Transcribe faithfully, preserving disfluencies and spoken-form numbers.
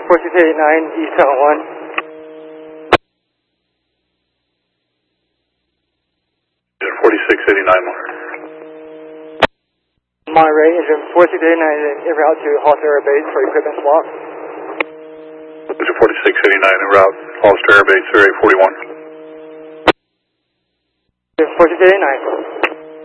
forty-six eighty-nine, E seven one. forty-six eighty-nine, Monterey, engine forty-six eighty-nine en route to Hollister Air Base for equipment swap. Engine forty-six eighty-nine en route, Hollister Air Base, zero eight forty-one. forty-six eighty-nine.